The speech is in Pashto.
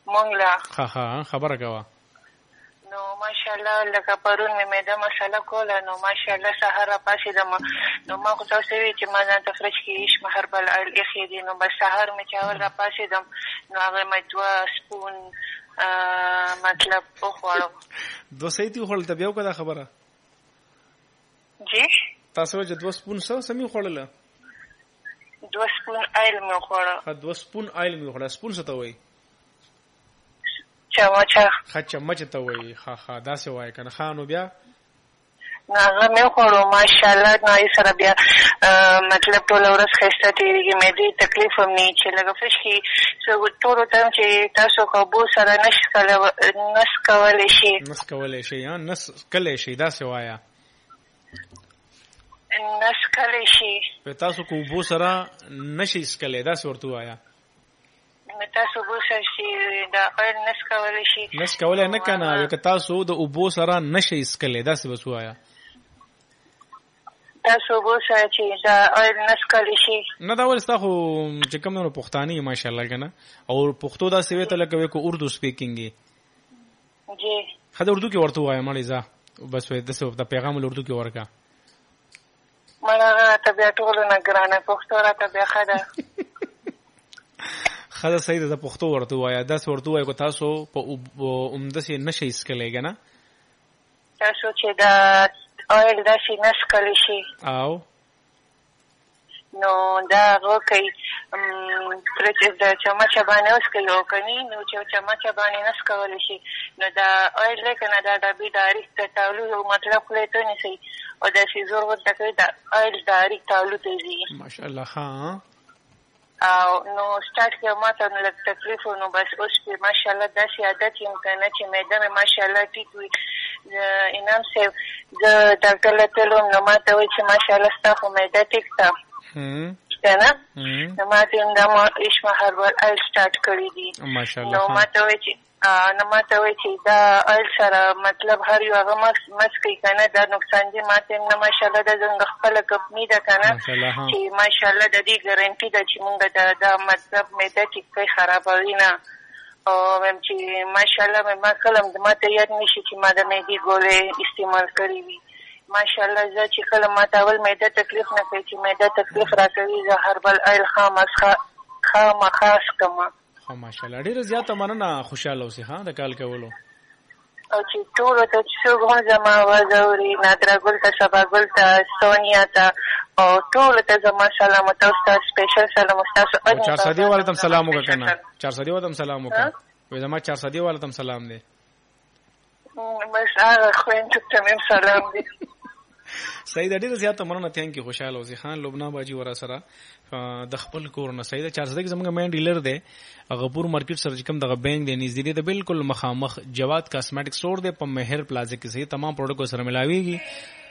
مونږ لا ها خبره کوه. نو ماشاءالله لکه پرون مې معده مسله کوله نو ماشاءالله سهار راپاڅېدم نو ما خو تاسو وی چې ما ځان ته فرج کې هیڅ هربل ایښی دي نو بس سهار مې چې اول راپاڅېدم نو هغه مې 2 سپون مطلب وخوړم. 2 صحیح دي خوړل ته بیا وکړه خبره جی تاسو چې 2 سپون سمې خوړله 2 سپون آیل مې خوړه. 2 سپون آیل مې خوړه. سپون څه ته وایي؟ چمچه. چمچ ته وایي. ها دا څه وایي کنه خانو بیا نو هغه مې خوړو ماشاءالله نو یې سره بیا مطلب ټول ورځ ښایسته تېرېږي معدې تکلیف هم نه چې لکه فش کې ټولو ته چې تاسو کابو سره نس کولی شي نس کولی شي دا څه وایه نس کولی شي په تاسو کو بو سره نشي اسکلی دا څه ورته وایه تاسو بو سره شي دا اول نس کولی شي نس کولی نه کنه که تاسو د اوبو سره نشي اسکلی دا څه بس وایه تاسو بو سره چې دا اول نس کولی شي نه دا ول ستا خو چې کوم نو پښتاني ماشاءالله کنه او پښتو دا سوي ته لکه کو اردو سپیکینګ جی خدای اردو کې ورته وایه مړی ځه بس د پیغام اردو کې ورکا مړه ته بیا ټول نه ګرانه پښتو را ته بیا خدا خدا صحیح ده پښتو ورته وایه دا ورته وایي کو تاسو په عمده سي نشي اسکلی کنه تاسو چې دا اول دا شي نس کولی شي او نو دا غوکي پرچ د چمچه باندې اوس کې یو کني نو چې چمچه باندې نس کولی شي نو دا اول کنه دا ډبي ډایرکټ ته تاولو یو مطلب خلې ته نشي او دا شي زور ورته کوي دا اول ډایرکټ تاولو ته زی ماشاءالله ها او نو سٹارټ کې ماته لږ تکلیف نو بس اوس په ماشاءالله دا شي عادت یم کنه چې معده مې ماشاءالله ټیک وي انام سه د ډاکټر له تلو نو ماته وایي چې ماشاءالله ستاسو معده ټیک ده کنه نو ماته دا ما اسمه هربل ال سٹارټ کړی دي نو ماته وایي چې دا ال سره مطلب هر یو هغه مسکی کنه دا نقصان دي ماته نه ماشاءالله د څنګه خپل کمپنی ده کنه چې ماشاءالله د دې ګارانټي ده چې مونږ دا مطلب معده ټیک خرابوي نه او هم چې ماشاءالله ما کلم د ماته یاد نشي چې ما د معدې ګولې استعمال کړې وي ماشاءالله زه چې کله ماته اول معده تکلیف نه کوي چې معده تکلیف راکوي زه هربل ایل خامخاص کما ماشاءالله ډیره زیاته مننه خوشاله اوسې ها د کال کولو او چې ټول ته څو زما وزوري نادرا ګل ته سبا ګل ته سونیا ته او ټول ته زما سلام تاسو ته سپیشل سلام تاسو 400 والدم سلام وکړه 400 والدم سلام وکړه وې زما 400 والدم سلام دی بس هغه خوين ته مې سلام دی سید ډیره زیاته مننه ثانک یو خوشاله اوسې خان لبنان باجی ورا سره د خپل کور نه سید 400 زمونږ مین ډیلر دی غپور مارکیټ سره کوم دغه بینک دی نږدې دی بالکل مخامخ جواد کاسمیټک سٹور دی په مهر پلازا کې سي تمام پروډکټ سره ملاويږي